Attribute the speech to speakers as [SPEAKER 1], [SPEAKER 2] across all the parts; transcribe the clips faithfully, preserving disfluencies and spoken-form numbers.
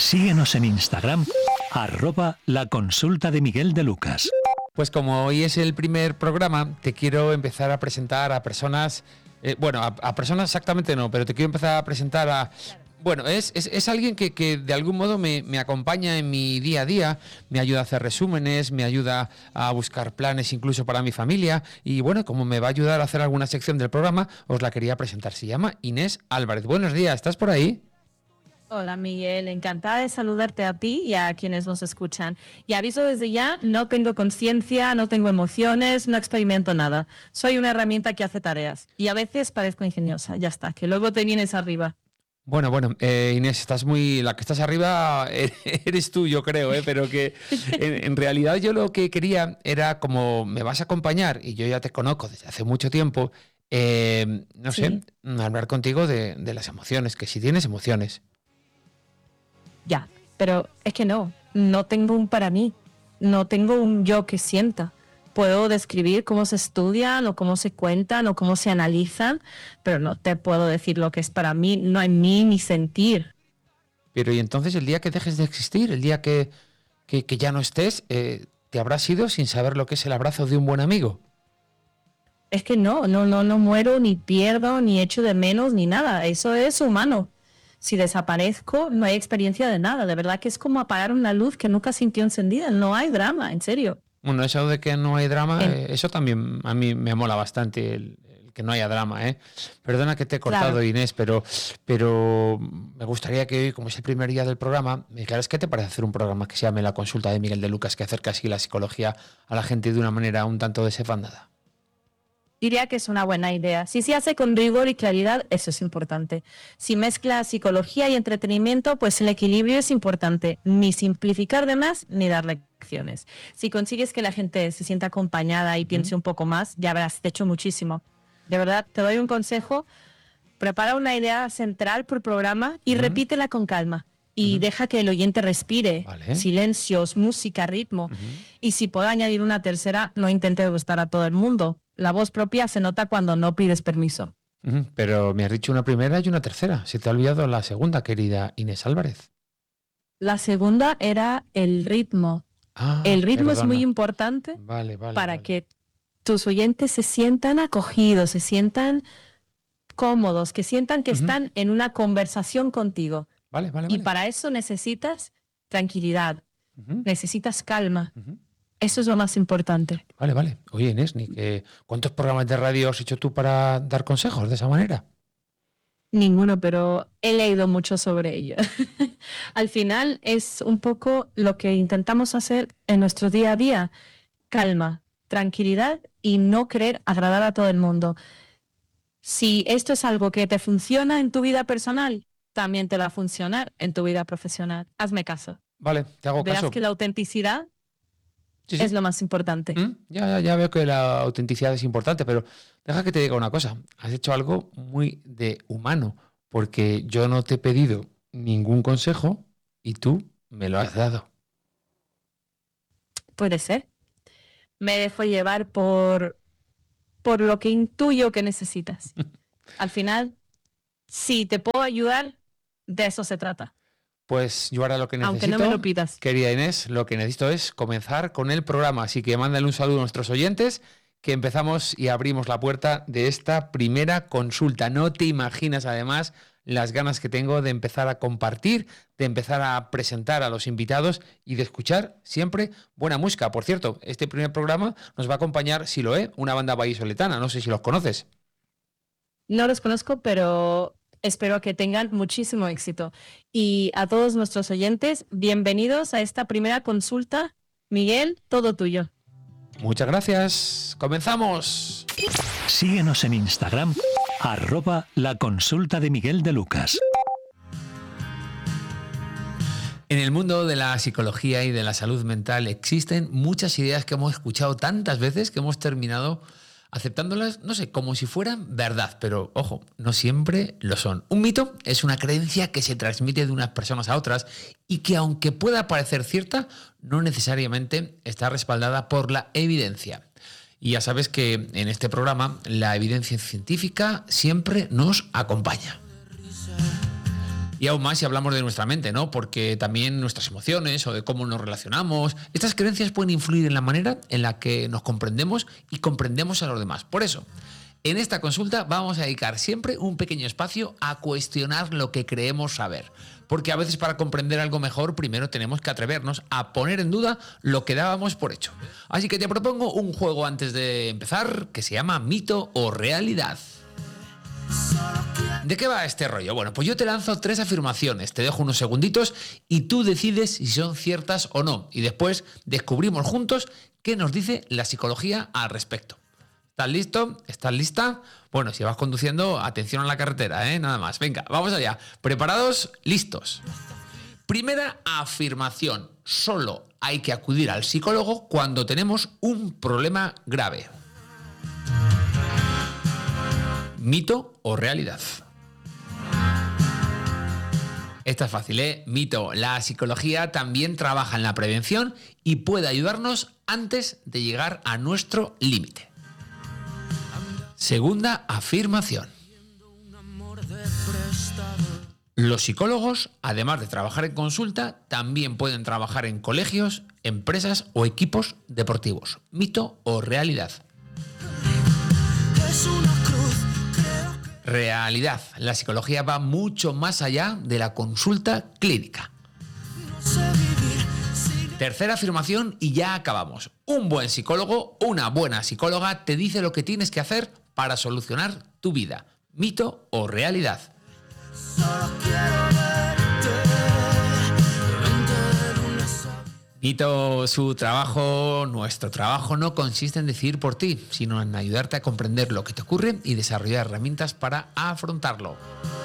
[SPEAKER 1] Síguenos en Instagram, arroba la consulta de Miguel de Lucas.
[SPEAKER 2] Pues como hoy es el primer programa, te quiero empezar a presentar a personas, eh, bueno, a, a personas exactamente no, pero te quiero empezar a presentar a... Bueno, es, es, es alguien que, que de algún modo me, me acompaña en mi día a día, me ayuda a hacer resúmenes, me ayuda a buscar planes incluso para mi familia y bueno, como me va a ayudar a hacer alguna sección del programa, os la quería presentar. Se llama Inés Álvarez. Buenos días, ¿estás por ahí?
[SPEAKER 3] Hola Miguel, encantada de saludarte a ti y a quienes nos escuchan. Y aviso desde ya, no tengo conciencia, no tengo emociones, no experimento nada. Soy una herramienta que hace tareas y a veces parezco ingeniosa, ya está, que luego te vienes arriba.
[SPEAKER 2] Bueno, bueno, eh, Inés, estás muy, la que estás arriba eres tú, yo creo, ¿eh? Pero que en, en realidad yo lo que quería era, como me vas a acompañar y yo ya te conozco desde hace mucho tiempo, eh, no
[SPEAKER 3] Sí.
[SPEAKER 2] sé, hablar contigo de, de las emociones, que si tienes emociones.
[SPEAKER 3] Ya, pero es que no, no tengo un para mí, no tengo un yo que sienta. Puedo describir cómo se estudian o cómo se cuentan o cómo se analizan, pero no te puedo decir lo que es para mí, no hay mí ni sentir.
[SPEAKER 2] Pero y entonces el día que dejes de existir, el día que, que, que ya no estés, eh, te habrás ido sin saber lo que es el abrazo de un buen amigo.
[SPEAKER 3] Es que no, no, no, no muero, ni pierdo, ni echo de menos, ni nada. Eso es humano. Si desaparezco, no hay experiencia de nada. De verdad que es como apagar una luz que nunca sintió encendida. No hay drama, en serio.
[SPEAKER 2] Bueno, eso de que no hay drama,
[SPEAKER 3] En-
[SPEAKER 2] eh, eso también a mí me mola bastante, el, el que no haya drama, ¿eh? Perdona que te he cortado,
[SPEAKER 3] Claro.
[SPEAKER 2] Inés, pero, pero me gustaría que hoy, como es el primer día del programa, me dijeras qué te parece hacer un programa que se llame La Consulta de Miguel de Lucas, que acerca así la psicología a la gente de una manera un tanto desafandada.
[SPEAKER 3] Diría que es una buena idea. Si se hace con rigor y claridad, eso es importante. Si mezcla psicología y entretenimiento, pues el equilibrio es importante. Ni simplificar de más, ni dar lecciones. Si consigues que la gente se sienta acompañada y piense un poco más, ya habrás hecho muchísimo. De verdad, te doy un consejo. Prepara una idea central por programa y
[SPEAKER 2] Ujú.
[SPEAKER 3] repítela con calma. Y deja que el oyente respire.
[SPEAKER 2] Vale.
[SPEAKER 3] Silencios, música, ritmo. Y si puedo añadir una tercera, no intente gustar a todo el mundo. La voz propia se nota cuando no pides permiso.
[SPEAKER 2] Ujú, pero me has dicho una primera y una tercera. Se te ha olvidado la segunda, querida Inés Álvarez.
[SPEAKER 3] La segunda era el ritmo.
[SPEAKER 2] Ah,
[SPEAKER 3] El ritmo es muy
[SPEAKER 2] perdona.
[SPEAKER 3] importante
[SPEAKER 2] Vale, vale.
[SPEAKER 3] para
[SPEAKER 2] vale.
[SPEAKER 3] que tus oyentes se sientan acogidos, se sientan cómodos, que sientan que
[SPEAKER 2] Ujú.
[SPEAKER 3] están en una conversación contigo.
[SPEAKER 2] Vale, vale,
[SPEAKER 3] Y
[SPEAKER 2] vale.
[SPEAKER 3] para eso necesitas tranquilidad,
[SPEAKER 2] Ujú,
[SPEAKER 3] necesitas calma.
[SPEAKER 2] ujú.
[SPEAKER 3] Eso es lo más importante.
[SPEAKER 2] Vale, vale. Oye, Inés, ni que- ¿cuántos programas de radio has hecho tú para dar consejos de esa manera?
[SPEAKER 3] Ninguno, pero he leído mucho sobre ello. Al final es un poco lo que intentamos hacer en nuestro día a día. Calma, tranquilidad y no querer agradar a todo el mundo. Si esto es algo que te funciona en tu vida personal, también te va a funcionar en tu vida profesional. Hazme caso.
[SPEAKER 2] Vale, te hago
[SPEAKER 3] Verás
[SPEAKER 2] caso.
[SPEAKER 3] que la autenticidad
[SPEAKER 2] Sí, sí.
[SPEAKER 3] es lo más importante.
[SPEAKER 2] Mm, Ya, ya, ya veo que la autenticidad es importante, pero deja que te diga una cosa. Has hecho algo muy de humano, porque yo no te he pedido ningún consejo y tú me lo has dado.
[SPEAKER 3] Puede ser. Me dejo llevar por, por lo que intuyo que necesitas. Al final, si te puedo ayudar, de eso se trata.
[SPEAKER 2] Pues yo ahora lo que necesito,
[SPEAKER 3] Aunque no me lo pidas.
[SPEAKER 2] querida Inés, lo que necesito es comenzar con el programa. Así que mándale un saludo a nuestros oyentes, que empezamos y abrimos la puerta de esta primera consulta. No te imaginas, además, las ganas que tengo de empezar a compartir, de empezar a presentar a los invitados y de escuchar siempre buena música. Por cierto, este primer programa nos va a acompañar Siloé, una banda vallisoletana. No sé si los conoces.
[SPEAKER 3] No los conozco, pero espero que tengan muchísimo éxito. Y a todos nuestros oyentes, bienvenidos a esta primera consulta. Miguel, todo tuyo.
[SPEAKER 2] Muchas gracias. ¡Comenzamos!
[SPEAKER 1] Síguenos en Instagram, arroba la consulta de Miguel de Lucas.
[SPEAKER 2] En el mundo de la psicología y de la salud mental existen muchas ideas que hemos escuchado tantas veces que hemos terminado aceptándolas, no sé, como si fueran verdad, pero ojo, no siempre lo son. Un mito es una creencia que se transmite de unas personas a otras y que, aunque pueda parecer cierta, no necesariamente está respaldada por la evidencia. Y ya sabes que en este programa la evidencia científica siempre nos acompaña. Y aún más si hablamos de nuestra mente, ¿no? Porque también nuestras emociones o de cómo nos relacionamos, estas creencias pueden influir en la manera en la que nos comprendemos y comprendemos a los demás. Por eso, en esta consulta vamos a dedicar siempre un pequeño espacio a cuestionar lo que creemos saber. Porque a veces para comprender algo mejor, primero tenemos que atrevernos a poner en duda lo que dábamos por hecho. Así que te propongo un juego antes de empezar que se llama Mito o Realidad. ¿De qué va este rollo? Bueno, pues yo te lanzo tres afirmaciones, te dejo unos segunditos y tú decides si son ciertas o no. Y después descubrimos juntos qué nos dice la psicología al respecto. ¿Estás listo? ¿Estás lista? Bueno, si vas conduciendo, atención a la carretera, ¿eh? Nada más. Venga, vamos allá. ¿Preparados? ¿Listos? Primera afirmación. Solo hay que acudir al psicólogo cuando tenemos un problema grave. ¿Mito o realidad? Esta es fácil, ¿eh? Mito. La psicología también trabaja en la prevención y puede ayudarnos antes de llegar a nuestro límite. Segunda afirmación. Los psicólogos, además de trabajar en consulta, también pueden trabajar en colegios, empresas o equipos deportivos. ¿Mito o realidad? Realidad. La psicología va mucho más allá de la consulta clínica. Tercera afirmación y ya acabamos. Un buen psicólogo, una buena psicóloga te dice lo que tienes que hacer para solucionar tu vida. ¿Mito o realidad? Mito. Su trabajo, nuestro trabajo no consiste en decidir por ti, sino en ayudarte a comprender lo que te ocurre y desarrollar herramientas para afrontarlo.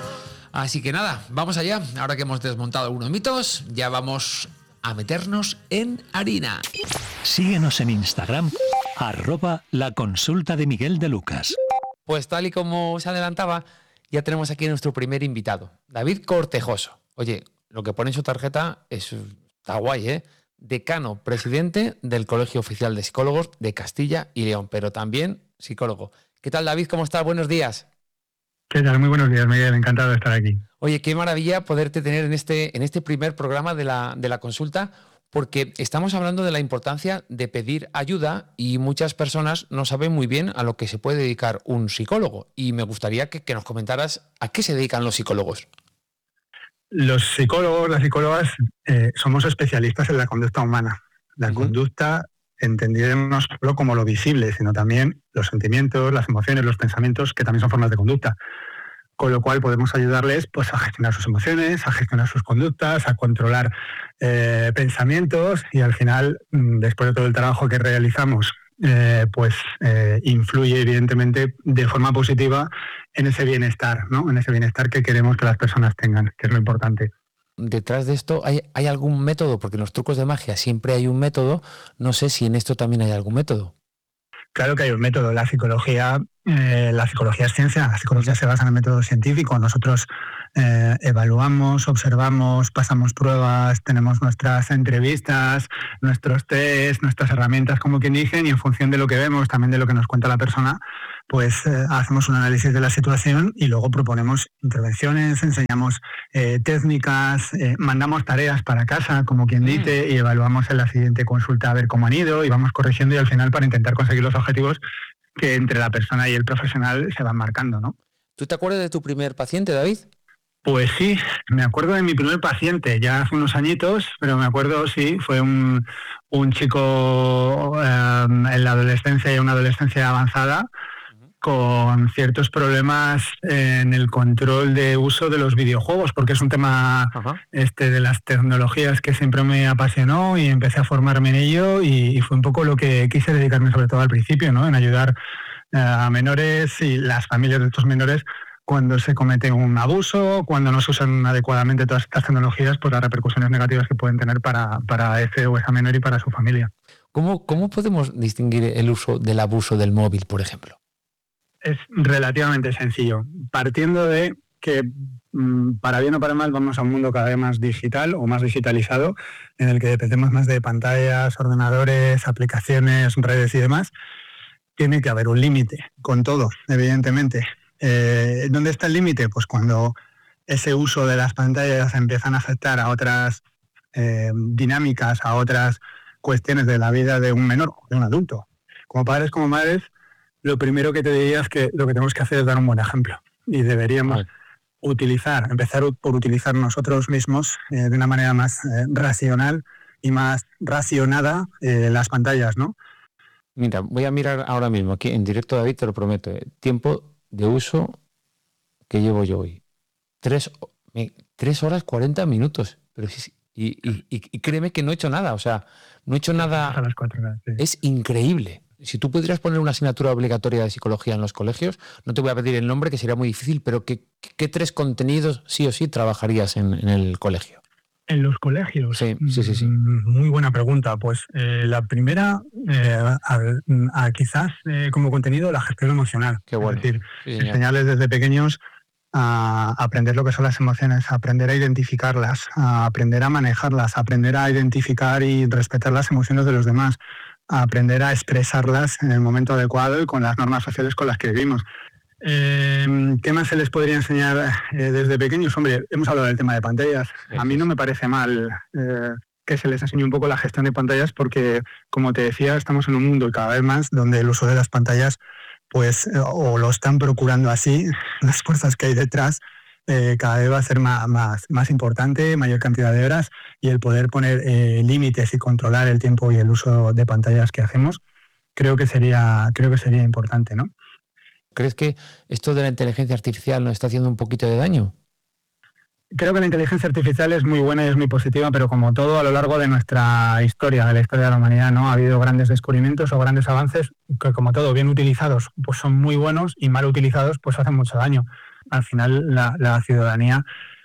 [SPEAKER 2] Así que nada, vamos allá. Ahora que hemos desmontado algunos mitos, ya vamos a meternos en harina.
[SPEAKER 1] Síguenos en Instagram, arroba la consulta de Miguel de Lucas.
[SPEAKER 2] Pues tal y como se adelantaba, ya tenemos aquí a nuestro primer invitado, David Cortejoso. Oye, lo que pone en su tarjeta es, está guay, ¿eh? Decano, presidente del Colegio Oficial de Psicólogos de Castilla y León, pero también psicólogo. ¿Qué tal, David? ¿Cómo estás? Buenos días.
[SPEAKER 4] ¿Qué tal? Muy buenos días, Miguel. Encantado de estar aquí.
[SPEAKER 2] Oye, qué maravilla poderte tener en este, en este primer programa de la, de la consulta, porque estamos hablando de la importancia de pedir ayuda y muchas personas no saben muy bien a lo que se puede dedicar un psicólogo. Y me gustaría que, que nos comentaras a qué se dedican los psicólogos.
[SPEAKER 4] Los psicólogos, las psicólogas, eh, somos especialistas en la conducta humana. La uh-huh. conducta entendida no solo como lo visible, sino también los sentimientos, las emociones, los pensamientos, que también son formas de conducta. Con lo cual podemos ayudarles pues, a gestionar sus emociones, a gestionar sus conductas, a controlar eh, pensamientos y al final, después de todo el trabajo que realizamos, eh, pues eh, influye evidentemente de forma positiva en ese bienestar, ¿no? En ese bienestar que queremos que las personas tengan, que es lo importante.
[SPEAKER 2] Detrás de esto, ¿hay, hay algún método? Porque en los trucos de magia siempre hay un método. No sé si en esto también hay algún método.
[SPEAKER 4] Claro que hay un método. La psicología, eh, la psicología es ciencia. La psicología se basa en el método científico. Nosotros eh, evaluamos, observamos, pasamos pruebas, tenemos nuestras entrevistas, nuestros test, nuestras herramientas, como quien dicen, y en función de lo que vemos, también de lo que nos cuenta la persona, pues eh, hacemos un análisis de la situación y luego proponemos intervenciones, enseñamos eh, técnicas, eh, mandamos tareas para casa, como quien dice, y evaluamos en la siguiente consulta a ver cómo han ido y vamos corrigiendo y al final para intentar conseguir los objetivos que entre la persona y el profesional se van marcando, ¿no?
[SPEAKER 2] ¿Tú te acuerdas de tu primer paciente, David?
[SPEAKER 4] Pues sí, me acuerdo de mi primer paciente, ya hace unos añitos, pero me acuerdo, sí, fue un, un chico eh, en la adolescencia y una adolescencia avanzada, con ciertos problemas en el control de uso de los videojuegos, porque es un tema uh-huh. este de las tecnologías que siempre me apasionó y empecé a formarme en ello y, y fue un poco lo que quise dedicarme sobre todo al principio, ¿no? En ayudar uh, a menores y las familias de estos menores cuando se comete un abuso, cuando no se usan adecuadamente todas estas tecnologías, pues las repercusiones negativas que pueden tener para, para ese o esa menor y para su familia.
[SPEAKER 2] ¿Cómo, cómo podemos distinguir el uso del abuso del móvil, por ejemplo?
[SPEAKER 4] Es relativamente sencillo, partiendo de que para bien o para mal vamos a un mundo cada vez más digital o más digitalizado, en el que dependemos más de pantallas, ordenadores, aplicaciones, redes y demás. Tiene que haber un límite con todo, evidentemente. Eh, ¿Dónde está el límite? Pues cuando ese uso de las pantallas empiezan a afectar a otras eh, dinámicas, a otras cuestiones de la vida de un menor o de un adulto. Como padres, como madres, lo primero que te diría es que lo que tenemos que hacer es dar un buen ejemplo. Y deberíamos Ay. utilizar, empezar por utilizar nosotros mismos eh, de una manera más eh, racional y más racionada eh, las pantallas, ¿no?
[SPEAKER 5] Mira, voy a mirar ahora mismo, aquí en directo, David, te lo prometo. eh, Tiempo de uso que llevo yo hoy. Tres, me- tres horas cuarenta minutos. Pero sí, sí, y, y, y- y créeme que no he hecho nada. O sea, no he hecho
[SPEAKER 4] A
[SPEAKER 5] nada.
[SPEAKER 4] las cuatro horas, sí.
[SPEAKER 5] Es increíble. Si tú pudieras poner una asignatura obligatoria de psicología en los colegios, no te voy a pedir el nombre, que sería muy difícil, pero ¿qué, qué tres contenidos sí o sí trabajarías en, en el colegio?
[SPEAKER 4] En los colegios.
[SPEAKER 5] Sí, sí, sí, sí.
[SPEAKER 4] Mm, Muy buena pregunta. Pues eh, la primera, eh, a, a quizás eh, como contenido, la gestión emocional.
[SPEAKER 5] Qué bueno.
[SPEAKER 4] Es decir,
[SPEAKER 5] Sí, señor.
[SPEAKER 4] enseñarles desde pequeños a aprender lo que son las emociones, a aprender a identificarlas, a aprender a manejarlas, a aprender a identificar y respetar las emociones de los demás, a aprender a expresarlas en el momento adecuado y con las normas sociales con las que vivimos. Eh, ¿Qué más se les podría enseñar eh, desde pequeños? Hombre, hemos hablado del tema de pantallas. A mí no me parece mal eh, que se les enseñe un poco la gestión de pantallas porque, como te decía, estamos en un mundo cada vez más donde el uso de las pantallas, pues, eh, o lo están procurando así, las fuerzas que hay detrás, eh, cada vez va a ser más, más, más importante, mayor cantidad de horas, y el poder poner eh, límites y controlar el tiempo y el uso de pantallas que hacemos, creo que sería, creo que sería importante, ¿no?
[SPEAKER 5] ¿Crees que esto de la inteligencia artificial nos está haciendo un poquito de daño?
[SPEAKER 4] Creo que la inteligencia artificial es muy buena y es muy positiva, pero como todo a lo largo de nuestra historia, de la historia de la humanidad, ¿no? Ha habido grandes descubrimientos o grandes avances que, como todo, bien utilizados, pues son muy buenos, y mal utilizados, pues hacen mucho daño. Al final, la, la ciudadanía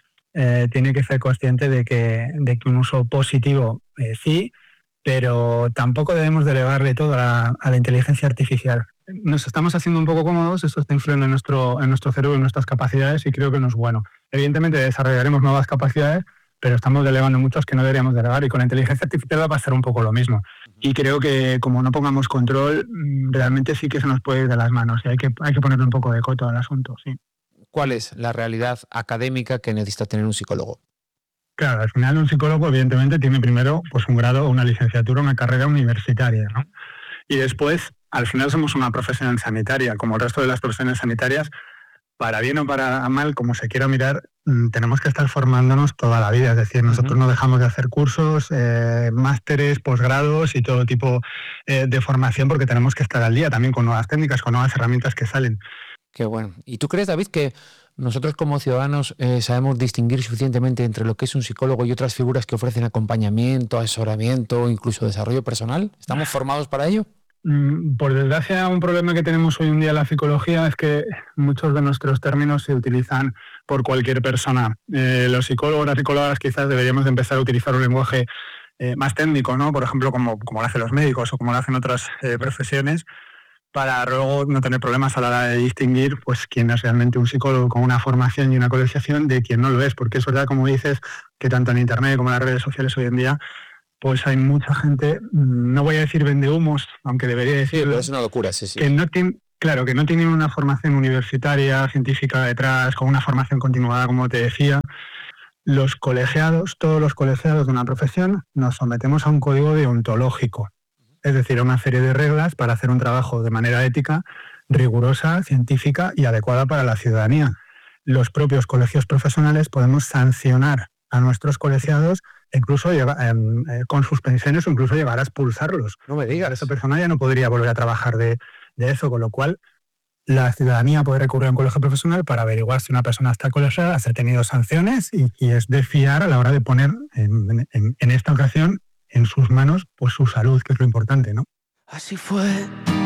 [SPEAKER 4] eh, tiene que ser consciente de que, de que un uso positivo eh, sí, pero tampoco debemos delegarle todo a la, a la inteligencia artificial. Nos estamos haciendo un poco cómodos, esto está influyendo en nuestro, en nuestro cerebro, en nuestras capacidades, y creo que no es bueno. Evidentemente desarrollaremos nuevas capacidades, pero estamos delegando muchas que no deberíamos delegar, y con la inteligencia artificial va a pasar un poco lo mismo. Y creo que como no pongamos control, mm, realmente sí que se nos puede ir de las manos, y hay que, hay que ponerle un poco de coto al asunto, sí.
[SPEAKER 5] ¿Cuál es la realidad académica que necesita tener un psicólogo?
[SPEAKER 4] Claro, al final un psicólogo evidentemente tiene primero pues un grado, una licenciatura, una carrera universitaria, ¿no? Y después, al final somos una profesión sanitaria, como el resto de las profesiones sanitarias, para bien o para mal, como se quiera mirar, mm, tenemos que estar formándonos toda la vida. Es decir, nosotros
[SPEAKER 5] Ujú.
[SPEAKER 4] no dejamos de hacer cursos, eh, másteres, posgrados y todo tipo eh, de formación, porque tenemos que estar al día también con nuevas técnicas, con nuevas herramientas que salen.
[SPEAKER 5] Qué bueno. ¿Y tú crees, David, que nosotros como ciudadanos eh, sabemos distinguir suficientemente entre lo que es un psicólogo y otras figuras que ofrecen acompañamiento, asesoramiento, incluso desarrollo personal? ¿Estamos formados para ello?
[SPEAKER 4] Mm, Por desgracia, un problema que tenemos hoy en día en la psicología es que muchos de nuestros términos se utilizan por cualquier persona. Eh, los psicólogos, las psicólogas, quizás deberíamos de empezar a utilizar un lenguaje eh, más técnico, ¿no? Por ejemplo, como, como lo hacen los médicos o como lo hacen otras eh, profesiones, para luego no tener problemas a la hora de distinguir pues quién es realmente un psicólogo con una formación y una colegiación de quién no lo es, porque es verdad, como dices, que tanto en internet como en las redes sociales hoy en día, pues hay mucha gente, mm, no voy a decir vendehumos, aunque debería decirlo,
[SPEAKER 5] una locura, sí, sí.
[SPEAKER 4] que no tienen, claro, que no tienen una formación universitaria, científica detrás, con una formación continuada, como te decía. Los colegiados, todos los colegiados de una profesión, nos sometemos a un código deontológico, es decir, a una serie de reglas para hacer un trabajo de manera ética, rigurosa, científica y adecuada para la ciudadanía. Los propios colegios profesionales podemos sancionar a nuestros colegiados, incluso llega- em, eh, con suspensiones, o incluso llegar a expulsarlos.
[SPEAKER 5] No me digas.
[SPEAKER 4] Esa persona ya no podría volver a trabajar de, de eso, con lo cual la ciudadanía puede recurrir a un colegio profesional para averiguar si una persona está colegiada, si ha tenido sanciones, y, y es de fiar a la hora de poner en, en- en esta ocasión en sus manos pues su salud, que es lo importante, ¿no?
[SPEAKER 6] Así fue